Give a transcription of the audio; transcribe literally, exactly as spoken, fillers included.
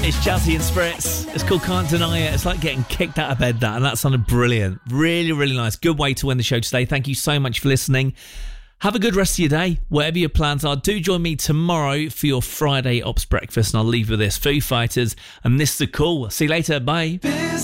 It's Jazzy and Spritz. It's called Can't Deny It. It's like getting kicked out of bed, that, and that sounded brilliant. Really, really nice. Good way to win the show today. Thank you so much for listening. Have a good rest of your day, whatever your plans are. Do join me tomorrow for your Friday Ops breakfast, and I'll leave you with this. Foo Fighters and Mister Cool. See you later. Bye.